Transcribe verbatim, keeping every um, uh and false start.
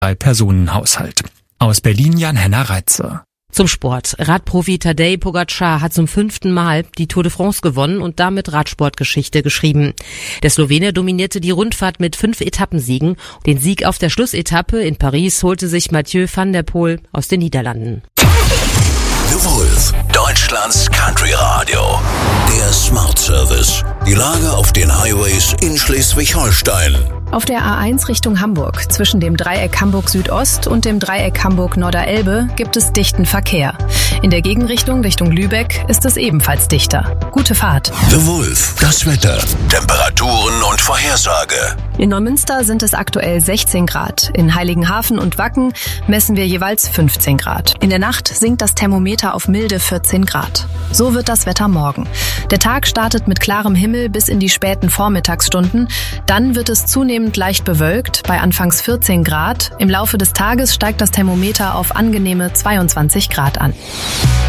Personenhaushalt. Aus Berlin Jan-Henner Reitze. Zum Sport. Radprofi Tadej Pogačar hat zum fünften Mal die Tour de France gewonnen und damit Radsportgeschichte geschrieben. Der Slowene dominierte die Rundfahrt mit fünf Etappensiegen. Den Sieg auf der Schlussetappe in Paris holte sich Mathieu van der Poel aus den Niederlanden. The Wolf, Deutschlands Country Radio. Der Smart Service. Die Lage auf den Highways in Schleswig-Holstein. Auf der A eins Richtung Hamburg, zwischen dem Dreieck Hamburg Südost und dem Dreieck Hamburg Norderelbe, gibt es dichten Verkehr. In der Gegenrichtung Richtung Lübeck ist es ebenfalls dichter. Gute Fahrt. The Wolf, das Wetter, Temperaturen und Vorhersage. In Neumünster sind es aktuell sechzehn Grad. In Heiligenhafen und Wacken messen wir jeweils fünfzehn Grad. In der Nacht sinkt das Thermometer auf milde vierzehn Grad. So wird das Wetter morgen. Der Tag startet mit klarem Himmel bis in die späten Vormittagsstunden. Dann wird es zunehmend leicht bewölkt, bei anfangs vierzehn Grad. Im Laufe des Tages steigt das Thermometer auf angenehme zweiundzwanzig Grad an.